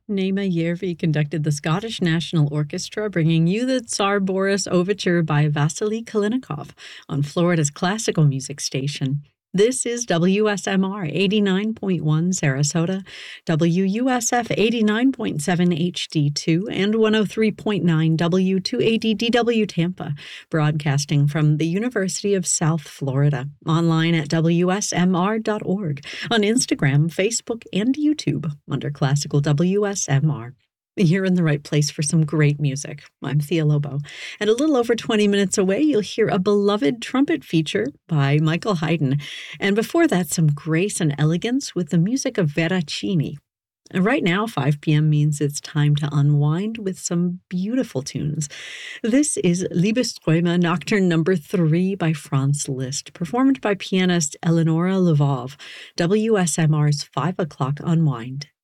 Nema Järvi conducted the Scottish National Orchestra, bringing you the Tsar Boris Overture by Vasily Kalinikov on Florida's classical music station. This is WSMR 89.1 Sarasota, WUSF 89.7 HD2, and 103.9 W2ADDW Tampa, broadcasting from the University of South Florida, online at WSMR.org, on Instagram, Facebook, and YouTube under Classical WSMR. You're in the right place for some great music. I'm Thea Lobo. And a little over 20 minutes away, you'll hear a beloved trumpet feature by Michael Haydn. And before that, some grace and elegance with the music of Veracini. And right now, 5 p.m. means it's time to unwind with some beautiful tunes. This is Liebeströme Nocturne number 3 by Franz Liszt, performed by pianist Eleonora Lvov, WSMR's 5 o'clock unwind.